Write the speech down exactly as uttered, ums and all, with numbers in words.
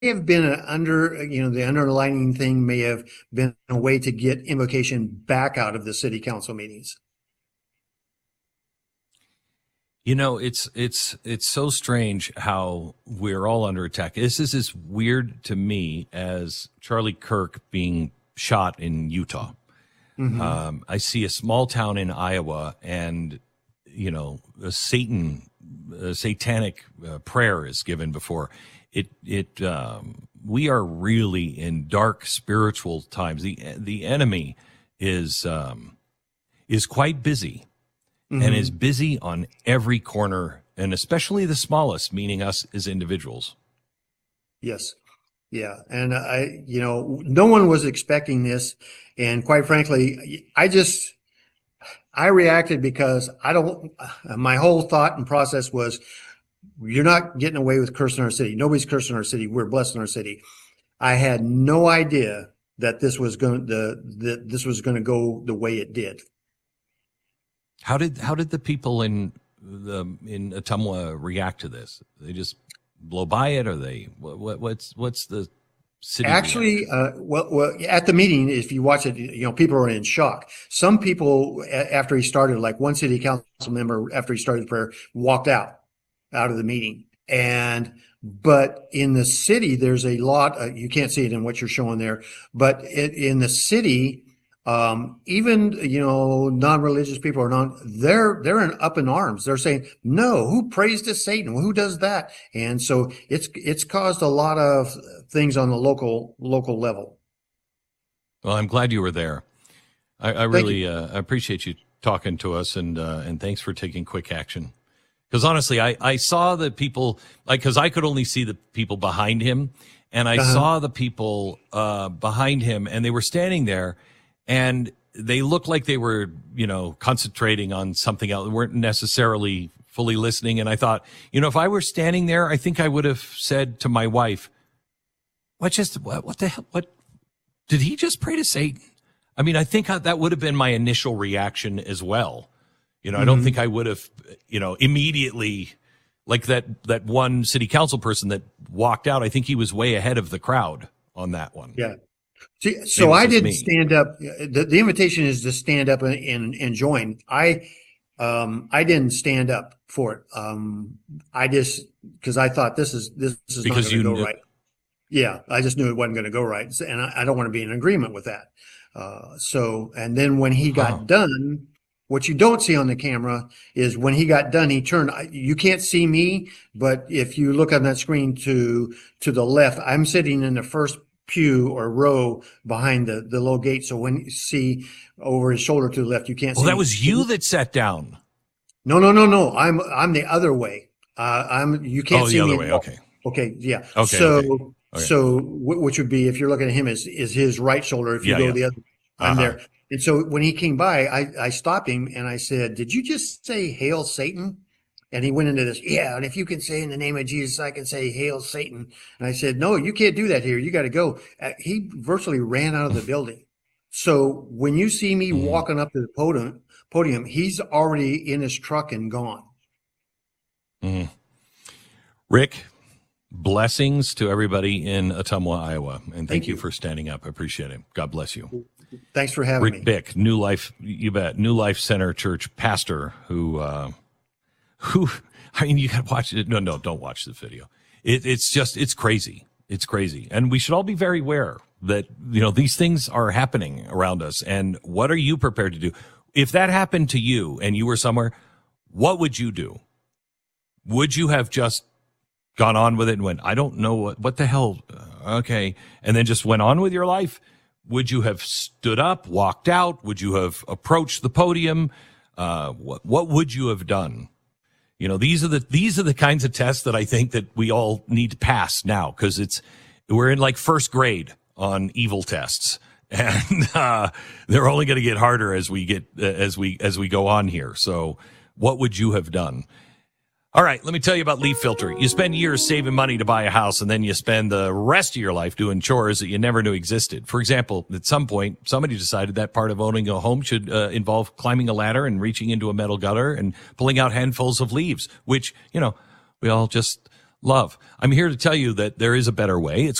have been an under, you know, the underlining thing may have been a way to get invocation back out of the city council meetings. You know, it's it's it's so strange how we're all under attack. This is as weird to me as Charlie Kirk being shot in Utah. Mm-hmm. Um, I see a small town in Iowa, and you know, a Satan, a satanic uh, prayer is given before it. It um, we are really in dark spiritual times. the The enemy is um, is quite busy. Mm-hmm. And is busy on every corner, and especially the smallest, meaning us as individuals. Yes. Yeah. And I, you know, no one was expecting this. And quite frankly, I just, I reacted because I don't, my whole thought and process was, you're not getting away with cursing our city. Nobody's cursing our city. We're blessed in our city. I had no idea that this was going to, that this was going to go the way it did. How did how did the people in the in Ottumwa react to this? They just blow by it, or they what, what's what's the city? Actually, uh, well, well, at the meeting, if you watch it, you know, people are in shock. Some people, after he started, like one city council member, after he started the prayer, walked out out of the meeting. And but in the city, there's a lot. Uh, you can't see it in what you're showing there, but it, in the city. Um, even, you know, non-religious people are non, they're, they're in, up in arms. They're saying, no, who prays to Satan? Who does that? And so it's, it's caused a lot of things on the local, local level. Well, I'm glad you were there. I, I really, uh, appreciate you talking to us, and, uh, and thanks for taking quick action. Cause honestly, I, I saw the people, like, cause I could only see the people behind him, and I uh-huh. saw the people, uh, behind him, and they were standing there. And they looked like they were, you know, concentrating on something else. They weren't necessarily fully listening. And I thought, you know, if I were standing there, I think I would have said to my wife, what just, what, what the hell, what, did he just pray to Satan? I mean, I think that would have been my initial reaction as well. You know, mm-hmm. I don't think I would have, you know, immediately, like that, that one city council person that walked out. I think he was way ahead of the crowd on that one. Yeah. See, so I didn't me. stand up. The, the invitation is to stand up and, and, and join. I, um, I didn't stand up for it. Um, I just, cause I thought this is, this is because not going to go knew. right. Yeah. I just knew it wasn't going to go right. And I, I don't want to be in agreement with that. Uh, so, and then when he got huh. done, what you don't see on the camera is when he got done, he turned, you can't see me, but if you look on that screen to, to the left, I'm sitting in the first pew or row behind the, the low gate. So when you see over his shoulder to the left, you can't well, see. Well, that was you that sat down. No, no, no, no. I'm, I'm the other way. Uh, I'm, you can't oh, see the me. other way. Okay. Okay. Yeah. Okay. So, okay. Okay. so which would be, if you're looking at him, is, is his right shoulder. If you yeah, go yeah. the other, I'm uh-huh. there. And so when he came by, I, I stopped him and I said, did you just say, "Hail Satan"? And he went into this, yeah, and if you can say in the name of Jesus, I can say, "Hail Satan." And I said, no, you can't do that here. You got to go. Uh, he virtually ran out of the building. So when you see me mm. walking up to the podium, podium, he's already in his truck and gone. Mm. Rick, blessings to everybody in Ottumwa, Iowa. And thank, thank you. you for standing up. I appreciate it. God bless you. Thanks for having Rick me. Rick Bick, New Life, you bet, New Life Center Church pastor who, uh, who, I mean, you got to watch it. No, no, don't watch the video. It, it's just, it's crazy. It's crazy. And we should all be very aware that, you know, these things are happening around us. And what are you prepared to do? If that happened to you and you were somewhere, what would you do? Would you have just gone on with it and went, I don't know what, what the hell? Uh, okay. And then just went on with your life? Would you have stood up, walked out? Would you have approached the podium? Uh, what, what would you have done? You know, these are the, these are the kinds of tests that I think that we all need to pass now, because it's, we're in like first grade on evil tests, and, uh, they're only going to get harder as we get, uh, as we, as we go on here. So what would you have done? All right, let me tell you about Leaf Filter. You spend years saving money to buy a house, and then you spend the rest of your life doing chores that you never knew existed. For example, at some point, somebody decided that part of owning a home should uh, involve climbing a ladder and reaching into a metal gutter and pulling out handfuls of leaves, which, you know, we all just love. I'm here to tell you that there is a better way. It's